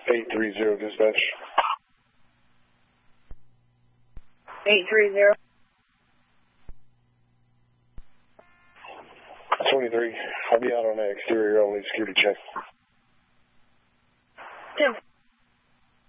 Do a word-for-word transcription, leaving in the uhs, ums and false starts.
eight three zero dispatch. eight three zero. twenty-three. I'll be out on the exterior only security check. Two.